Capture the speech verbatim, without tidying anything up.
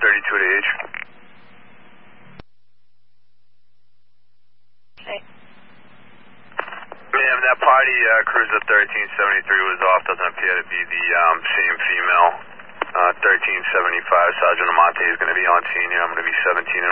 thirty-two at A H. Hey. Ma'am, that party uh, cruiser thirteen seventy-three was off. Doesn't appear to be the um, same female. Uh, thirteen seventy-five, Sergeant Amante is going to be on scene here. I'm going to be seventeen and